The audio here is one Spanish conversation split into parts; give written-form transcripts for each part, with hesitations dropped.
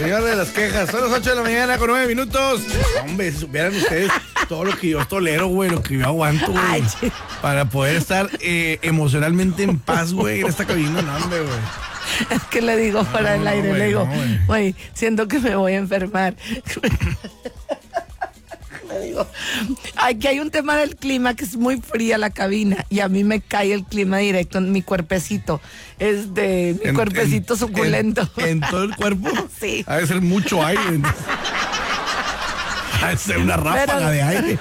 Señor de las quejas, son las 8 de la mañana con 9 minutos. Hombre, si supieran ustedes todo lo que yo tolero, güey, lo que yo aguanto, güey, para poder estar emocionalmente en paz, güey, en esta cabina, no, hombre, güey. Es que le digo fuera del aire, le digo, güey, siento que me voy a enfermar. Le digo, aquí hay un tema del clima que es muy fría la cabina y a mí me cae el clima directo en mi cuerpecito, mi cuerpecito suculento. ¿En todo el cuerpo? Sí. Ha de ser mucho aire. Ha de ser una ráfaga de aire.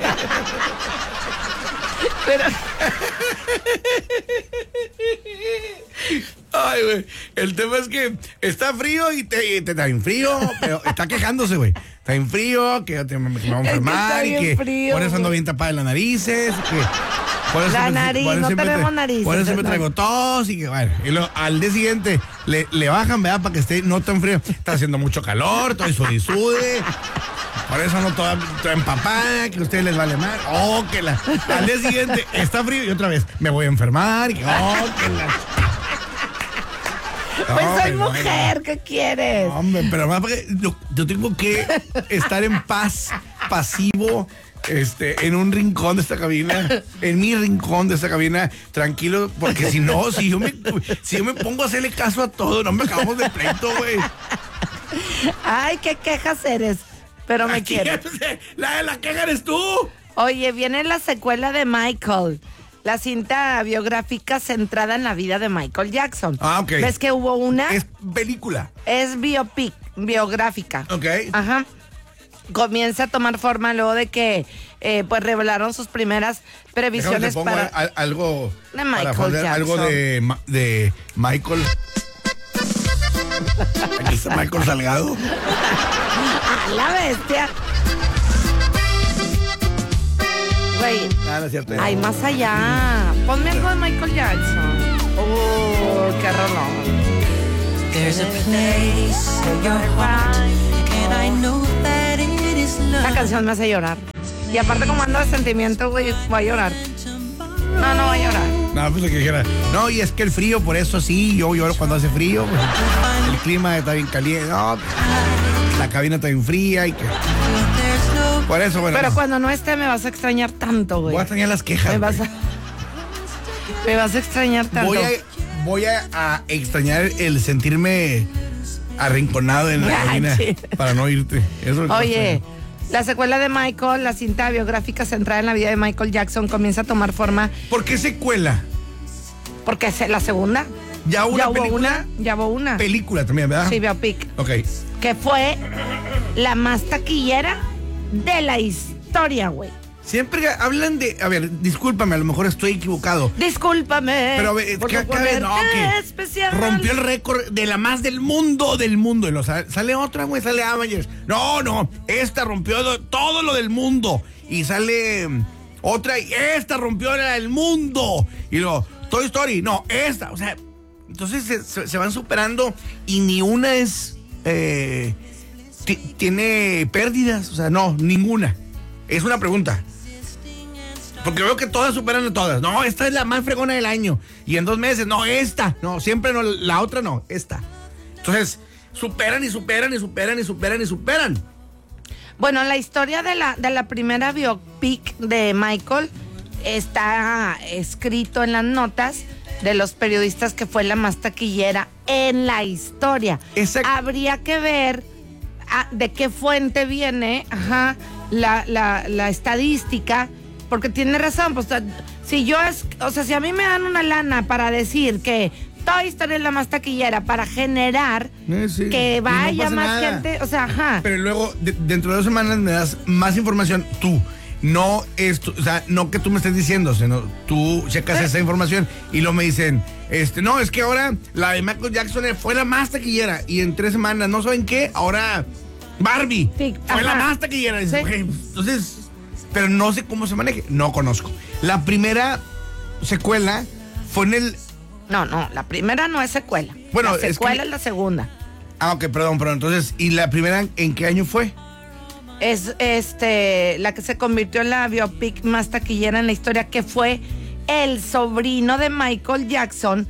Pero... Ay, güey, el tema es que está frío y te está bien frío, pero está quejándose, güey. Está bien frío, que me voy a enfermar y que frío, por eso ando bien tapada de las narices, que por eso no tenemos narices. Por eso siempre traigo tos y que bueno, y al día siguiente le bajan, ¿verdad? Para que esté no tan frío. Está haciendo mucho calor, todo sude. Por eso ando toda empapada, que a ustedes les vale mal. Al día siguiente está frío y otra vez me voy a enfermar y que Pues soy mujer, ¿qué quieres? Hombre, pero más porque yo tengo que estar en paz, pasivo, en un rincón de esta cabina, en mi rincón de esta cabina, tranquilo, porque si yo me pongo a hacerle caso a todo, no me acabamos de pleito, güey. Ay, qué quejas eres, pero me quieres. La queja eres tú. Oye, viene la secuela de Michael. La cinta biográfica centrada en la vida de Michael Jackson. Ah, ok. ¿Ves que hubo una? Es película. Es biopic, biográfica. Ok. Ajá. Comienza a tomar forma luego de que pues revelaron sus primeras previsiones para algo de Michael para Jackson. Algo de Michael. Aquí está Michael Salgado. La bestia. Güey, no es cierto. Ay, más allá. Ponme algo de Michael Jackson. Qué rolón. There's a place in your heart, and I know that it is love. Esta canción me hace llorar. Y aparte como ando de sentimiento, güey, voy a llorar. No voy a llorar. No, pues lo que dijera. No, y es que el frío, por eso sí, yo lloro cuando hace frío. Pues, el clima está bien caliente. No, la cabina está bien fría y que... Por eso, bueno. Pero cuando no esté me vas a extrañar tanto, güey. Voy a extrañar las quejas. Me vas a extrañar tanto. Voy a extrañar el sentirme arrinconado en la cabina para no irte. Eso es Oye, la secuela de Michael, la cinta biográfica centrada en la vida de Michael Jackson, comienza a tomar forma. ¿Por qué secuela? Porque es la segunda. ¿Ya hubo una? Película también, ¿verdad? Sí, biopic. Ok. Que fue la más taquillera de la historia, güey. Siempre hablan de... A ver, discúlpame, a lo mejor estoy equivocado. Discúlpame. Pero que especial. Rompió el récord de la más del mundo. Y sale otra, güey, sale Avengers. No, esta rompió todo lo del mundo. Y sale otra, y esta rompió la del mundo. Y luego, Toy Story, no, esta. O sea, entonces se van superando y ni una es... tiene pérdidas, o sea, no, ninguna. Es una pregunta. Porque veo que todas superan a todas. No, esta es la más fregona del año. Y en 2 meses, no, esta. No, siempre no, la otra no, esta. Entonces, superan. Bueno, la historia de la primera biopic de Michael está escrito en las notas de los periodistas que fue la más taquillera en la historia. Exacto. Habría que ver de qué fuente viene la estadística, porque tiene razón, pues si a mí me dan una lana para decir que Toy Story es la más taquillera para generar que vaya no más nada. gente, o sea, Pero luego, dentro de 2 semanas me das más información tú. No no que tú me estés diciendo, sino tú checas esa información y luego me dicen, no, es que ahora la de Michael Jackson fue la más taquillera y en 3 semanas, ¿no saben qué? Ahora Barbie fue la más taquillera. Sí. Entonces, pero no sé cómo se maneje, no conozco. La primera secuela fue en el... No, la primera no es secuela. Bueno, la secuela es la segunda. Ah, ok, perdón. Entonces, ¿y la primera en qué año fue? Es la que se convirtió en la biopic más taquillera en la historia, que fue el sobrino de Michael Jackson,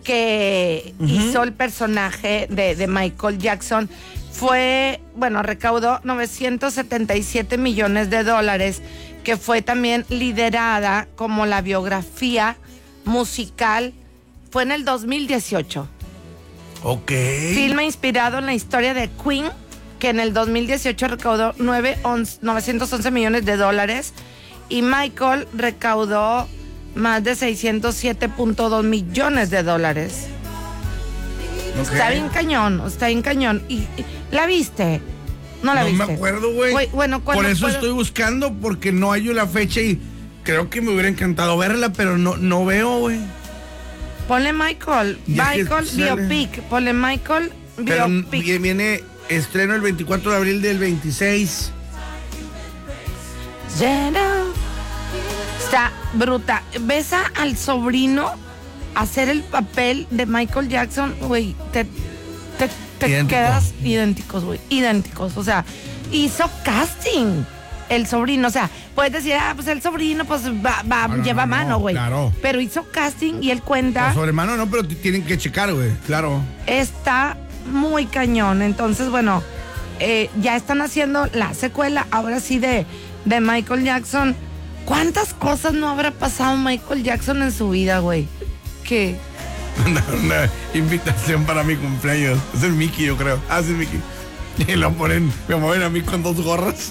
que hizo el personaje de Michael Jackson, recaudó 977 millones de dólares, que fue también liderada como la biografía musical. Fue en el 2018. Ok. Filme inspirado en la historia de Queen, que en el 2018 recaudó 911 millones de dólares, y Michael recaudó más de 607.2 millones de dólares. Ok. Está bien cañón. ¿Y la viste? No la viste. No me acuerdo, güey. Bueno, por eso estoy buscando, porque no hallo la fecha y creo que me hubiera encantado verla, pero no veo, güey. Ponle Michael Biopic. Ponle Michael Pero Biopic. viene estreno el 24 de abril del 26. Está bruta. ¿Ves al sobrino hacer el papel de Michael Jackson? Güey, te Idéntico. quedas idénticos, güey. Idénticos. O sea, hizo casting el sobrino. O sea, puedes decir, pues el sobrino, pues lleva mano, güey. Claro. Pero hizo casting y él cuenta. Sobre mano no, pero tienen que checar, güey. Claro. Está muy cañón. Entonces, bueno, ya están haciendo la secuela, ahora sí, de Michael Jackson. ¿Cuántas cosas no habrá pasado Michael Jackson en su vida, güey? ¿Qué? Una invitación para mi cumpleaños. Es el Mickey, yo creo. Es el Mickey. Y me mueven a mí con 2 gorras.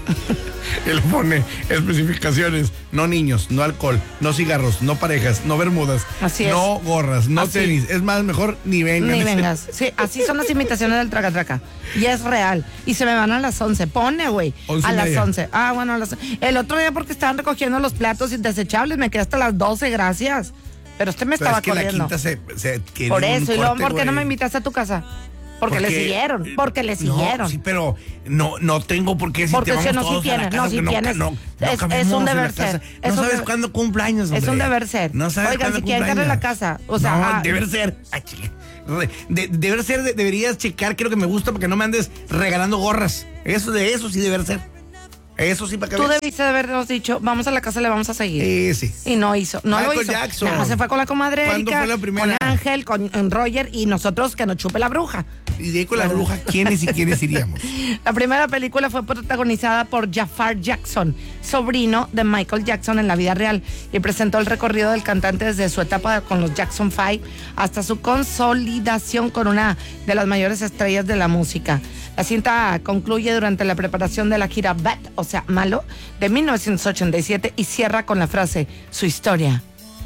Y le pone especificaciones: no niños, no alcohol, no cigarros, no parejas, no bermudas, Así es. no gorras, no Así. tenis. Es más, mejor ni vengan. Ni vengas. Sí, así son las imitaciones del Traca Traca. Y es real. Y se me van a las 11. Pone, güey. 11 A y las media. 11. Bueno, a las... El otro día, porque estaban recogiendo los platos desechables, me quedé hasta las 12, gracias. Pero usted me Pero estaba es que la corriendo. quinta se tiene Por un eso. Y luego, corte, ¿por qué no güey. me invitaste a tu casa? Porque le siguieron. Porque le siguieron. No, sí, pero no tengo por qué. Si Porque te si vamos no, sí todos a la tienes, casa, no, sí que tienes. Es cabemos un en la deber casa. ser. No Es un sabes deber- cuándo cumpleaños, Es hombre. un deber ser. No sabes Oigan, cuándo si quieren cumpleaños. darle la casa. O sea, no, deber ser. Ay, chica. Deber ser, deberías checar qué es lo que me gusta para que no me andes regalando gorras. Eso sí deber ser. Eso sí, para que tú veas. debiste de habernos dicho, vamos a la casa, le vamos a seguir. Sí. Y no hizo. No lo Michael hizo. Jackson. Nada más se fue con la comadre ¿Cuándo Erika, fue la primera? con Ángel, con Roger y nosotros que nos chupe la bruja. Y de ahí con la bruja, ¿quiénes y quiénes iríamos? La primera película fue protagonizada por Jafar Jackson, sobrino de Michael Jackson en la vida real, y presentó el recorrido del cantante desde su etapa con los Jackson 5 hasta su consolidación con una de las mayores estrellas de la música. La cinta concluye durante la preparación de la gira Bad, o sea, Malo, de 1987 y cierra con la frase, su historia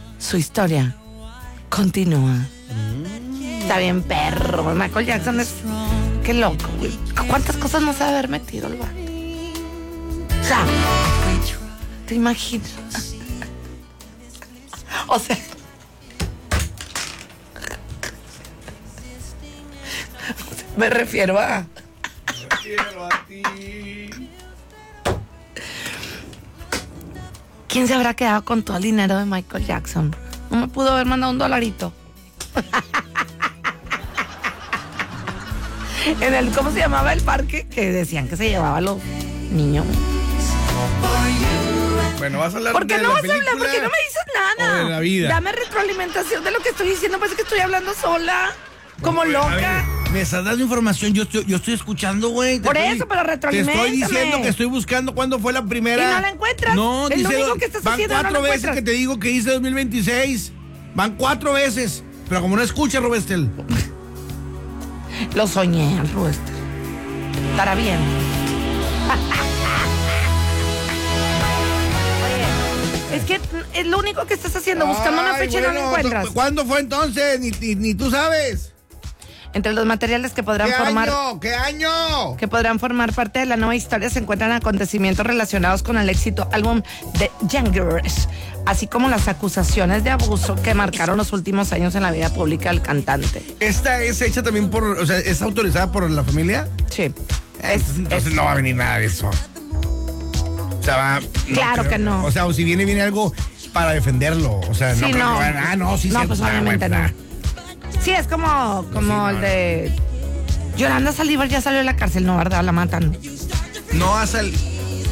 continúa. Está bien, perro. Michael Jackson es... Qué loco, güey. ¿Cuántas cosas no sabe haber metido el vato? O sea, ¿te imaginas? O sea... Me refiero a... Quiero a ti. ¿Quién se habrá quedado con todo el dinero de Michael Jackson? No me pudo haber mandado $1. En el, ¿cómo se llamaba el parque? Que decían que se llevaba a los niños. Bueno, vas a hablar ¿Por qué de no la vas a película hablar? ¿Por qué no me dices nada? o de la vida? Dame retroalimentación de lo que estoy diciendo. Parece que estoy hablando sola. Como A loca. ver, me estás dando información, yo estoy escuchando, güey. Por eso, pero retroaliméntame. Te estoy diciendo que estoy buscando cuándo fue la primera. Y no la encuentras. No, Es lo dice, único que estás van haciendo, no 4 la veces encuentras. que te digo que hice 2026. Van 4 veces. Pero como no escuchas, Robestel. Lo soñé, Ruester. Estará bien. Oye, es que es lo único que estás haciendo, buscando una Ay, fecha y no la bueno, encuentras. ¿Cuándo fue entonces? Ni tú sabes. Entre los materiales que podrán ¿Qué formar... año? ¿Qué año? que podrán formar parte de la nueva historia se encuentran acontecimientos relacionados con el éxito álbum de Youngers, así como las acusaciones de abuso que marcaron los últimos años en la vida pública del cantante. ¿Esta es hecha también por, o sea, es autorizada por la familia? Sí. Entonces no va a venir nada de eso. O sea, va... Claro creo. que no. O sea, o si viene algo para defenderlo. O sea, Sí, no creo no. que vayan, no, sí, No, sí, pues obviamente bueno, no. Sí, es como el de Yolanda Saldívar ya salió de la cárcel, no, ¿verdad? La matan. No ha salido.